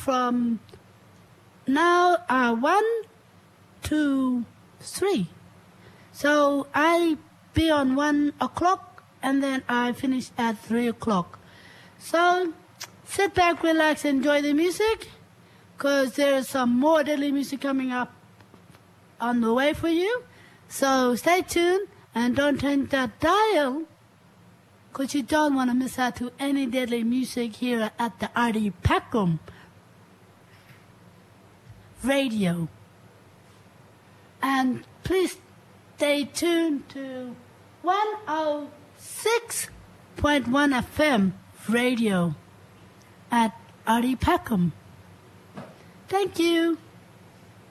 from now 1 to 3. So I be on 1 o'clock and then I finish at 3 o'clock. So sit back, relax, enjoy the music, because there's some more daily music coming up on the way for you. So stay tuned and don't change that dial, because you don't want to miss out to any daily music here at the Artie Packham Radio. And please stay tuned to 106.1 FM radio at Artie Packham. Thank you.